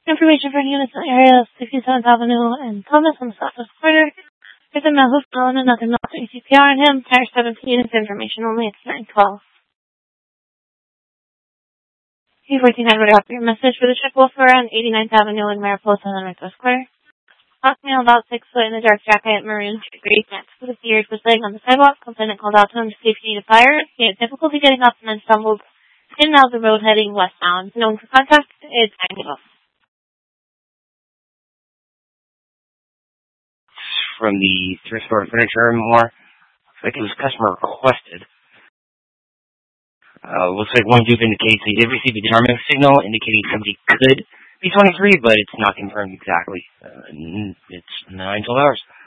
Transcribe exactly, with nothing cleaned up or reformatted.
Information for units in the area of sixty-seventh Avenue and Thomas on the southwest corner. There's a male who's calling and nothing else with C P R on him. Tire seventeen is information only. It's nine twelve. P fourteen had read off your message for the check welfare on eighty-ninth Avenue and Mariposa on the northwest corner. Hawk male about six foot in a dark jacket, maroon, gray pants with his ears was laying on the sidewalk. Complainant called out to him to see if he needed fire. He had difficulty getting up and then stumbled in and out of the road heading westbound. Known for contact, it's nine twelve. From the thrift store furniture more. Looks like it was customer requested. Uh, looks like one dupe indicates he did receive a disarming signal indicating somebody could be twenty-three, but it's not confirmed exactly. Uh, it's nine twelve hours.